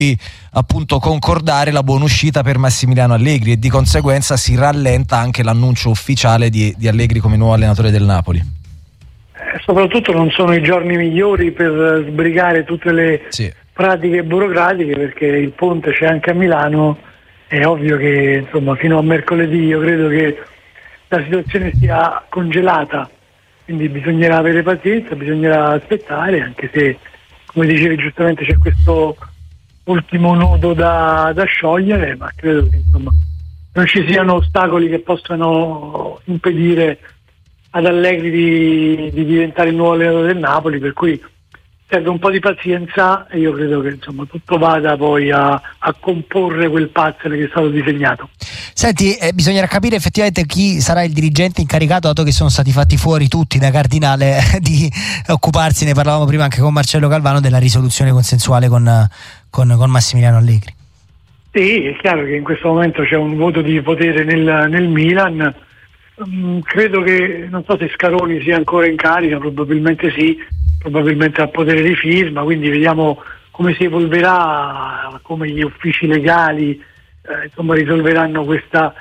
appunto concordare la buona uscita per Massimiliano Allegri, e di conseguenza si rallenta anche l'annuncio ufficiale di Allegri come nuovo allenatore del Napoli. Soprattutto non sono i giorni migliori per sbrigare tutte le pratiche burocratiche, perché il ponte c'è anche a Milano. È ovvio che insomma fino a mercoledì io credo che la situazione sia congelata, quindi bisognerà avere pazienza, bisognerà aspettare, anche se, come dicevi giustamente, c'è questo ultimo nodo da sciogliere, ma credo che insomma non ci siano ostacoli che possano impedire ad Allegri di diventare il nuovo allenatore del Napoli, per cui serve un po' di pazienza e io credo che insomma tutto vada poi a comporre quel puzzle che è stato disegnato. Senti, bisognerà capire effettivamente chi sarà il dirigente incaricato, dato che sono stati fatti fuori tutti da Cardinale, di occuparsi, ne parlavamo prima anche con Marcello Calvano, della risoluzione consensuale con Massimiliano Allegri. Sì, è chiaro che in questo momento c'è un voto di potere nel Milan. Credo che, non so se Scaroni sia ancora in carica, probabilmente sì, probabilmente ha potere di firma, quindi vediamo come si evolverà, come gli uffici legali insomma risolveranno questa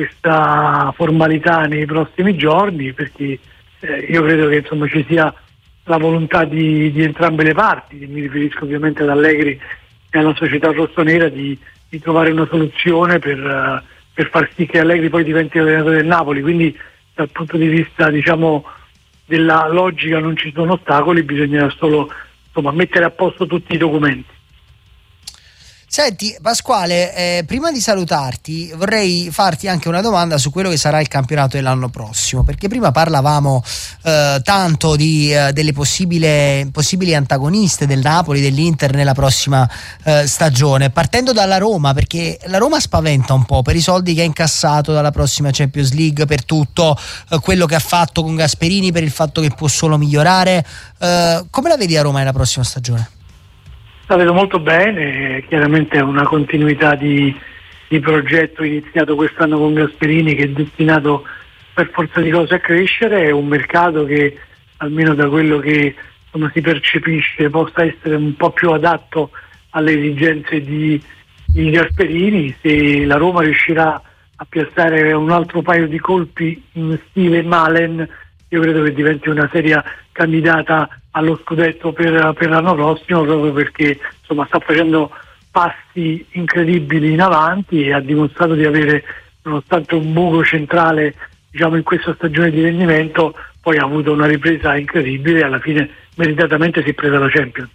formalità nei prossimi giorni, perché io credo che insomma ci sia la volontà di entrambe le parti, mi riferisco ovviamente ad Allegri e alla società rossonera, di trovare una soluzione per far sì che Allegri poi diventi allenatore del Napoli. Quindi dal punto di vista diciamo della logica non ci sono ostacoli, bisogna solo insomma mettere a posto tutti i documenti. Senti Pasquale, prima di salutarti vorrei farti anche una domanda su quello che sarà il campionato dell'anno prossimo, perché prima parlavamo tanto delle possibili antagoniste del Napoli, dell'Inter nella prossima stagione, partendo dalla Roma, perché la Roma spaventa un po' per i soldi che ha incassato dalla prossima Champions League, per tutto quello che ha fatto con Gasperini, per il fatto che può solo migliorare. Come la vedi a Roma nella prossima stagione? La vedo molto bene, chiaramente è una continuità di progetto iniziato quest'anno con Gasperini, che è destinato per forza di cose a crescere. È un mercato che, almeno da quello che insomma si percepisce, possa essere un po' più adatto alle esigenze di Gasperini. Se la Roma riuscirà a piazzare un altro paio di colpi in stile Malen, io credo che diventi una seria candidata allo scudetto per l'anno prossimo, proprio perché insomma sta facendo passi incredibili in avanti e ha dimostrato di avere, nonostante un buco centrale diciamo in questa stagione di rendimento, poi ha avuto una ripresa incredibile e alla fine meritatamente si è presa la Champions.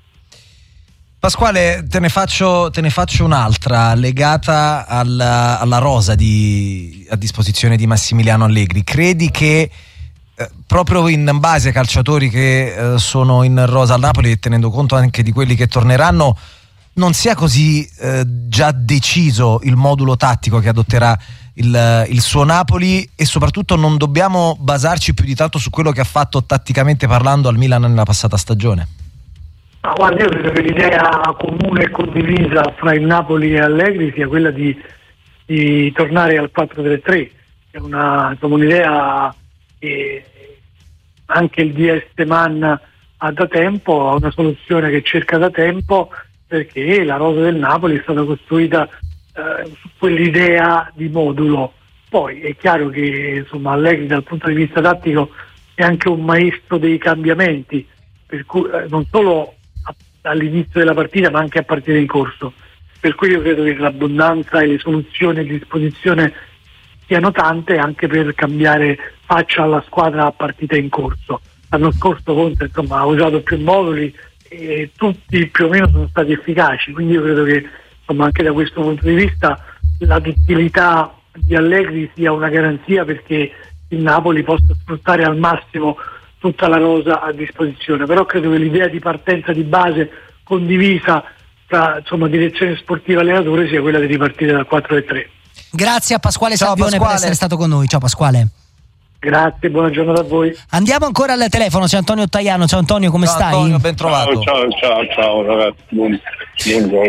Pasquale, te ne faccio un'altra legata alla rosa a disposizione di Massimiliano Allegri. Credi che proprio in base ai calciatori che sono in rosa al Napoli, e tenendo conto anche di quelli che torneranno, non sia così già deciso il modulo tattico che adotterà il suo Napoli, e soprattutto non dobbiamo basarci più di tanto su quello che ha fatto tatticamente parlando al Milan nella passata stagione? Ma guarda, io credo che l'idea comune e condivisa fra il Napoli e Allegri sia quella di tornare al 4-3-3. È un'idea che anche il DS Man ha da tempo, ha una soluzione che cerca da tempo, perché la rosa del Napoli è stata costruita su quell'idea di modulo. Poi è chiaro che insomma Allegri dal punto di vista tattico è anche un maestro dei cambiamenti, per cui non solo all'inizio della partita ma anche a partita in corso, per cui io credo che l'abbondanza e le soluzioni a disposizione siano tante anche per cambiare faccia alla squadra a partita in corso. L'anno scorso Conte insomma ha usato più moduli e tutti più o meno sono stati efficaci, quindi io credo che insomma anche da questo punto di vista la duttilità di Allegri sia una garanzia perché il Napoli possa sfruttare al massimo tutta la rosa a disposizione. Però credo che l'idea di partenza di base condivisa tra insomma direzione sportiva e allenatore sia quella di ripartire dal 4-3. Grazie a Pasquale Salvione per essere stato con noi. Ciao Pasquale. Grazie, buona giornata a voi. Andiamo ancora al telefono, c'è Antonio Ottaiano. Ciao Antonio, come stai? Antonio, ben trovato. Ciao ragazzi, buongiorno.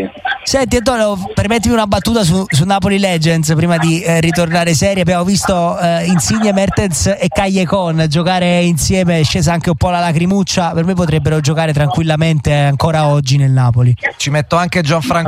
Senti Antonio, permettimi una battuta su Napoli Legends prima di ritornare serie. Abbiamo visto Insigne, Mertens e Callecon giocare insieme, è scesa anche un po' la lacrimuccia. Per me potrebbero giocare tranquillamente ancora oggi nel Napoli. Ci metto anche Gianfranco